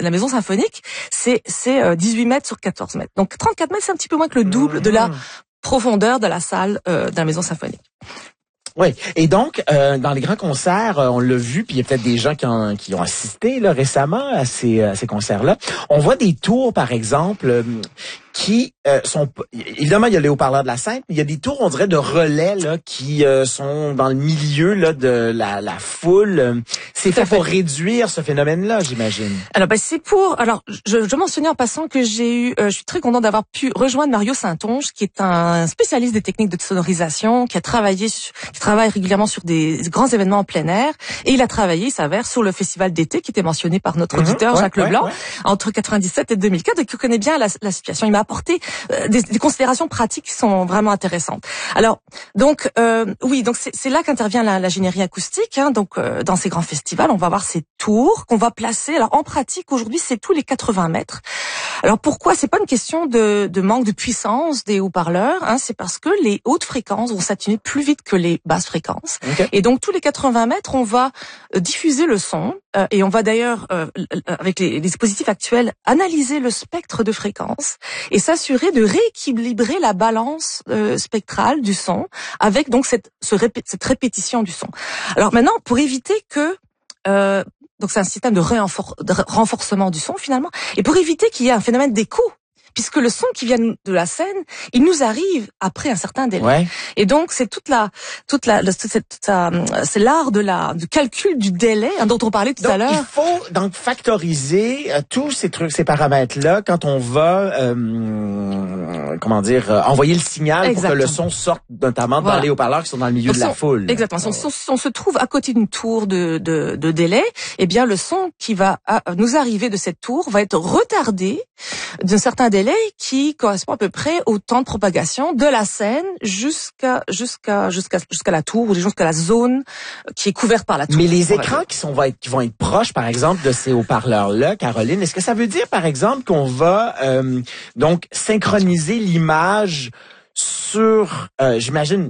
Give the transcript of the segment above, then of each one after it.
la maison symphonique, c'est 18 mètres sur 14 mètres. Donc 34 mètres, c'est un petit peu moins que le double de la profondeur de la salle de la maison symphonique. Oui, et donc dans les grands concerts, on l'a vu, puis il y a peut-être des gens qui ont assisté là récemment à ces concerts-là. On voit des tours, par exemple, qui sont évidemment il y a les haut-parleurs de la scène, mais il y a des tours on dirait de relais là qui sont dans le milieu là de la foule. C'est fait pour réduire ce phénomène-là, j'imagine. Alors je mentionnais en passant que je suis très contente d'avoir pu rejoindre Mario Saint-Onge, qui est un spécialiste des techniques de sonorisation, qui travaille régulièrement sur des grands événements en plein air, et il a travaillé, il s'avère, sur le festival d'été qui était mentionné par notre auditeur Jacques Leblanc entre 97 et 2004, et qui connaît bien la situation. Il m'a apporté des considérations pratiques qui sont vraiment intéressantes. Alors, donc c'est là qu'intervient l'ingénierie acoustique. Donc, dans ces grands festivals, on va avoir ces tours qu'on va placer. Alors, en pratique, aujourd'hui, c'est tous les 80 mètres. Alors, pourquoi? C'est pas une question de manque de puissance des haut-parleurs. C'est parce que les hautes fréquences vont s'atténuer plus vite que les basses fréquences. Okay. Et donc, tous les 80 mètres, on va diffuser le son. Et on va d'ailleurs, avec les dispositifs actuels, analyser le spectre de fréquences et s'assurer de rééquilibrer la balance spectrale du son avec donc cette répétition du son. Alors maintenant, pour éviter que donc c'est un système de renforcement du son finalement, et pour éviter qu'il y ait un phénomène d'écho, puisque le son qui vient de la scène, il nous arrive après un certain délai. Ouais. Et donc c'est c'est l'art du calcul du délai dont on parlait tout à l'heure. Il faut donc factoriser tous ces paramètres-là quand on va envoyer le signal pour que le son sorte notamment dans les haut-parleurs qui sont dans le milieu de la foule. Exactement. Si on se trouve à côté d'une tour de délai, eh bien le son qui va nous arriver de cette tour va être retardé d'un certain délai qui correspond à peu près au temps de propagation de la scène jusqu'à la tour ou jusqu'à la zone qui est couverte par la tour. Mais les écrans qui vont être proches, par exemple, de ces haut-parleurs-là, Caroline, est-ce que ça veut dire, par exemple, qu'on va donc synchroniser l'image sur, j'imagine,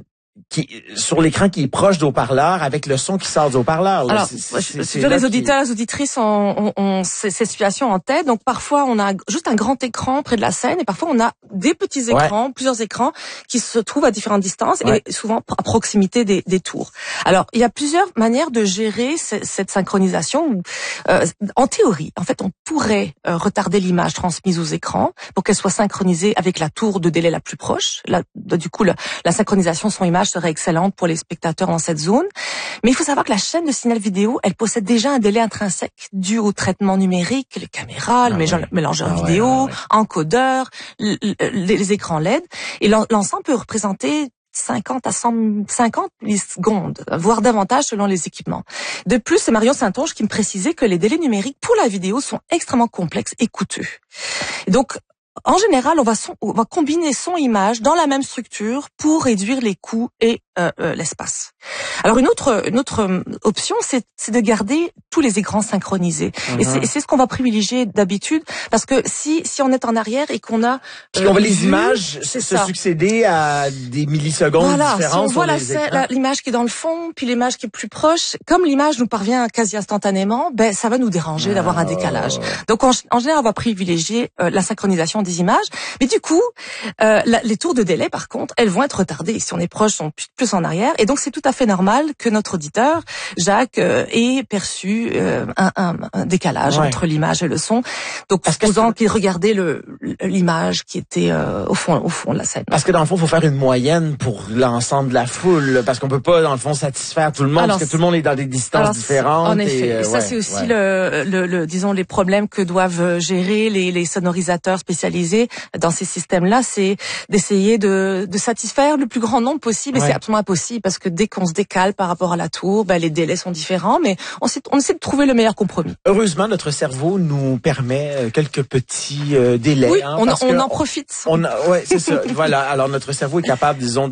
sur l'écran qui est proche de haut-parleur avec le son qui sort du haut-parleur. Alors, les auditeurs, les auditrices ont ces situations en tête. Donc, parfois, on a juste un grand écran près de la scène et parfois, on a des petits écrans, plusieurs écrans qui se trouvent à différentes distances et souvent à proximité des tours. Alors, il y a plusieurs manières de gérer cette synchronisation. En théorie, en fait, on pourrait retarder l'image transmise aux écrans pour qu'elle soit synchronisée avec la tour de délai la plus proche. Du coup, la synchronisation son-image serait excellente pour les spectateurs dans cette zone. Mais il faut savoir que la chaîne de signal vidéo, elle possède déjà un délai intrinsèque dû au traitement numérique, les caméras, le mélangeur vidéo, encodeur, les écrans LED. Et l'ensemble peut représenter 50 millisecondes, voire davantage selon les équipements. De plus, c'est Marion Saint-Onge qui me précisait que les délais numériques pour la vidéo sont extrêmement complexes et coûteux. Et donc, en général, on va combiner son-image dans la même structure pour réduire les coûts et l'espace. Alors une autre option, c'est de garder tous les écrans synchronisés. Et c'est ce qu'on va privilégier d'habitude, parce que si on est en arrière et qu'on a puis on voit les images se succéder à des millisecondes différentes. Si on voit l'image qui est dans le fond, puis l'image qui est plus proche, comme l'image nous parvient quasi instantanément, ça va nous déranger d'avoir un décalage. Donc en général, on va privilégier la synchronisation des images, mais du coup, les tours de délai, par contre, elles vont être retardées. Si on est proche, sont plus en arrière, et donc c'est tout à fait normal que notre auditeur, Jacques, ait perçu un décalage entre l'image et le son. Donc, supposant qu'il regardait l'image qui était au fond de la scène. Parce que dans le fond, il faut faire une moyenne pour l'ensemble de la foule, parce qu'on peut pas, dans le fond, satisfaire tout le monde, parce que tout le monde est dans des distances différentes. En effet, et ça c'est aussi disons les problèmes que doivent gérer les sonorisateurs spécialisés dans ces systèmes-là, c'est d'essayer de satisfaire le plus grand nombre possible, et c'est absolument impossible parce que dès qu'on se décale par rapport à la tour, les délais sont différents, mais on essaie de trouver le meilleur compromis. Heureusement, notre cerveau nous permet quelques petits délais. Oui, on en profite. C'est ça. Voilà. Alors notre cerveau est capable, disons,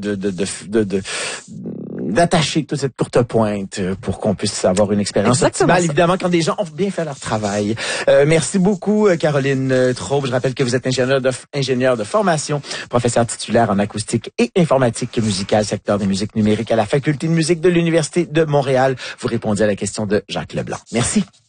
d'attacher toute cette courte pointe pour qu'on puisse avoir une expérience optimale, évidemment, quand des gens ont bien fait leur travail. Merci beaucoup, Caroline Traube. Je rappelle que vous êtes ingénieure de formation, professeure titulaire en acoustique et informatique musicale, secteur des musiques numériques à la Faculté de musique de l'Université de Montréal. Vous répondez à la question de Jacques Leblanc. Merci.